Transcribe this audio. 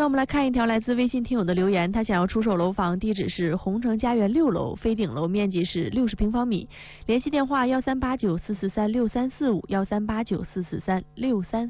我们来看一条来自微信听友的留言，他想要出售楼房，地址是红城家园6楼，飞顶楼，面积是60平方米，联系电话1389443635，1389443634。